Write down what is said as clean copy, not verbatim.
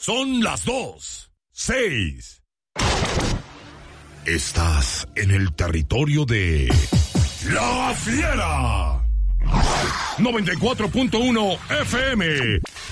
Son las 2:06. Estás en el territorio de La Fiera. 94.1 FM.